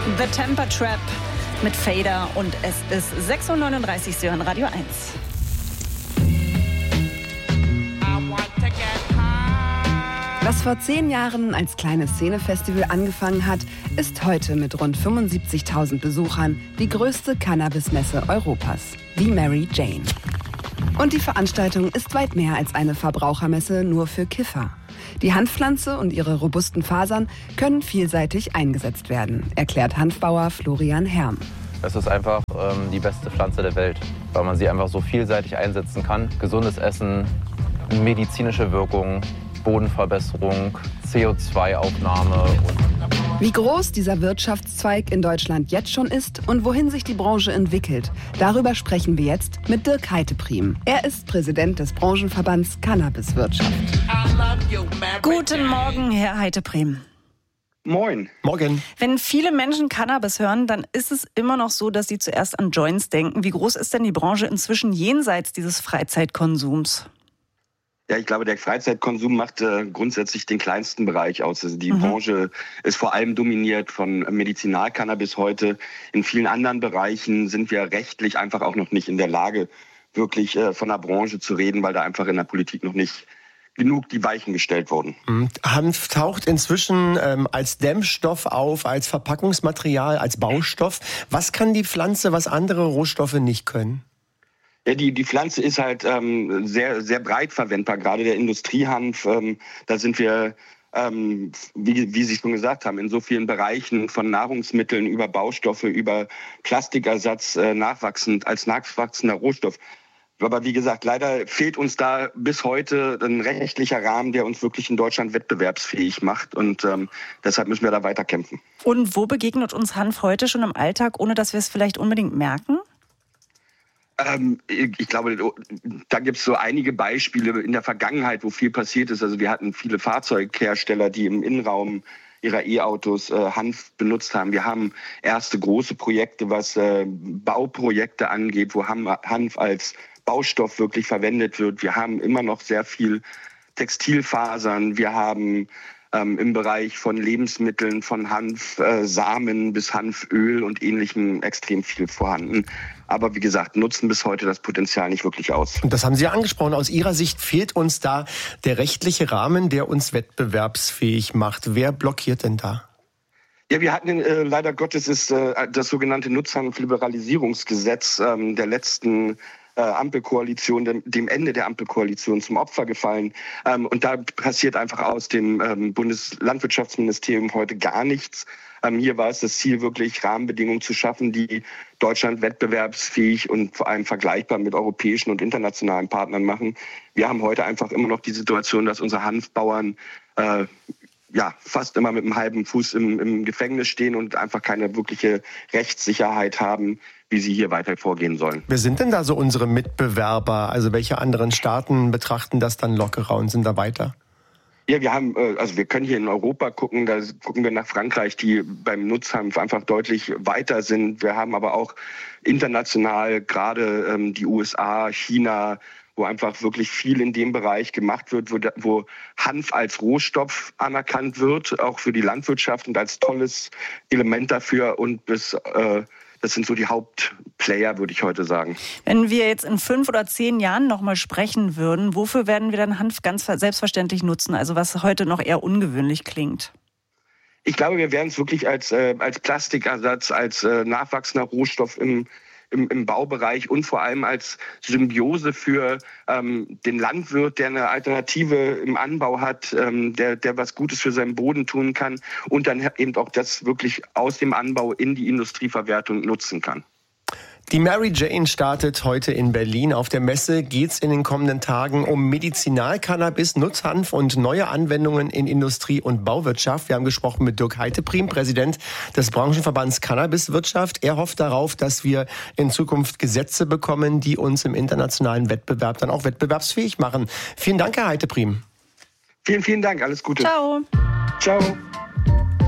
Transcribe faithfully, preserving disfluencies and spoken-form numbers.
The Temper Trap mit Fader und es ist sechs Uhr neununddreißig, Sie hören Radio eins. Was vor zehn Jahren als kleines Szenefestival angefangen hat, ist heute mit rund fünfundsiebzigtausend Besuchern die größte Cannabismesse Europas, die Mary Jane. Und die Veranstaltung ist weit mehr als eine Verbrauchermesse nur für Kiffer. Die Hanfpflanze und ihre robusten Fasern können vielseitig eingesetzt werden, erklärt Hanfbauer Florian Herm. Es ist einfach ähm, die beste Pflanze der Welt, weil man sie einfach so vielseitig einsetzen kann. Gesundes Essen, medizinische Wirkung, Bodenverbesserung, C O zwei Aufnahme. Wie groß dieser Wirtschaftszweig in Deutschland jetzt schon ist und wohin sich die Branche entwickelt, darüber sprechen wir jetzt mit Dirk Heiteprim. Er ist Präsident des Branchenverbands Cannabiswirtschaft. Guten Morgen, Herr Heiteprim. Moin. Morgen. Wenn viele Menschen Cannabis hören, dann ist es immer noch so, dass sie zuerst an Joints denken. Wie groß ist denn die Branche inzwischen jenseits dieses Freizeitkonsums? Ja, ich glaube, der Freizeitkonsum macht äh, grundsätzlich den kleinsten Bereich aus. Also die mhm. Branche ist vor allem dominiert von Medizinalcannabis heute. In vielen anderen Bereichen sind wir rechtlich einfach auch noch nicht in der Lage, wirklich äh, von der Branche zu reden, weil da einfach in der Politik noch nicht genug die Weichen gestellt wurden. Hanf taucht inzwischen ähm, als Dämmstoff auf, als Verpackungsmaterial, als Baustoff. Was kann die Pflanze, was andere Rohstoffe nicht können? Ja, die, die Pflanze ist halt ähm, sehr, sehr breit verwendbar. Gerade der Industriehanf, ähm, da sind wir, ähm, wie, wie Sie schon gesagt haben, in so vielen Bereichen von Nahrungsmitteln über Baustoffe, über Plastikersatz äh, nachwachsend, als nachwachsender Rohstoff. Aber wie gesagt, leider fehlt uns da bis heute ein rechtlicher Rahmen, der uns wirklich in Deutschland wettbewerbsfähig macht. Und ähm, deshalb müssen wir da weiter kämpfen. Und wo begegnet uns Hanf heute schon im Alltag, ohne dass wir es vielleicht unbedingt merken? Ähm, ich glaube, da gibt es so einige Beispiele in der Vergangenheit, wo viel passiert ist. Also wir hatten viele Fahrzeughersteller, die im Innenraum ihrer E-Autos äh, Hanf benutzt haben. Wir haben erste große Projekte, was äh, Bauprojekte angeht, wo Hanf als Baustoff wirklich verwendet wird. Wir haben immer noch sehr viel Textilfasern. Wir haben ähm, im Bereich von Lebensmitteln, von Hanfsamen äh, bis Hanföl und Ähnlichem extrem viel vorhanden. Aber wie gesagt, nutzen bis heute das Potenzial nicht wirklich aus. Und das haben Sie ja angesprochen. Aus Ihrer Sicht fehlt uns da der rechtliche Rahmen, der uns wettbewerbsfähig macht. Wer blockiert denn da? Ja, wir hatten äh, leider Gottes ist äh, das sogenannte Nutzhanfliberalisierungsgesetz ähm, der letzten äh, Ampelkoalition, dem, dem Ende der Ampelkoalition zum Opfer gefallen. Ähm, und da passiert einfach aus dem ähm, Bundeslandwirtschaftsministerium heute gar nichts. Ähm, hier war es das Ziel, wirklich Rahmenbedingungen zu schaffen, die Deutschland wettbewerbsfähig und vor allem vergleichbar mit europäischen und internationalen Partnern machen. Wir haben heute einfach immer noch die Situation, dass unsere Hanfbauern äh, ja, fast immer mit einem halben Fuß im, im Gefängnis stehen und einfach keine wirkliche Rechtssicherheit haben, wie sie hier weiter vorgehen sollen. Wer sind denn da so unsere Mitbewerber? Also welche anderen Staaten betrachten das dann lockerer und sind da weiter? Ja, wir haben, also wir können hier in Europa gucken, da gucken wir nach Frankreich, die beim Nutzhanf einfach deutlich weiter sind. Wir haben aber auch international gerade ähm, die U S A, China, wo einfach wirklich viel in dem Bereich gemacht wird, wo, wo Hanf als Rohstoff anerkannt wird, auch für die Landwirtschaft und als tolles Element dafür. Und bis, äh, das sind so die Hauptplayer, würde ich heute sagen. Wenn wir jetzt in fünf oder zehn Jahren nochmal sprechen würden, wofür werden wir dann Hanf ganz selbstverständlich nutzen? Also was heute noch eher ungewöhnlich klingt. Ich glaube, wir werden es wirklich als, äh, als Plastikersatz, als äh, nachwachsender Rohstoff im Im, im Baubereich und vor allem als Symbiose für ähm, den Landwirt, der eine Alternative im Anbau hat, ähm, der, der was Gutes für seinen Boden tun kann und dann eben auch das wirklich aus dem Anbau in die Industrieverwertung nutzen kann. Die Mary Jane startet heute in Berlin. Auf der Messe geht's in den kommenden Tagen um Medizinalcannabis, Nutzhanf und neue Anwendungen in Industrie- und Bauwirtschaft. Wir haben gesprochen mit Dirk Heiteprim, Präsident des Branchenverbands Cannabiswirtschaft. Er hofft darauf, dass wir in Zukunft Gesetze bekommen, die uns im internationalen Wettbewerb dann auch wettbewerbsfähig machen. Vielen Dank, Herr Heiteprim. Vielen, vielen Dank. Alles Gute. Ciao. Ciao.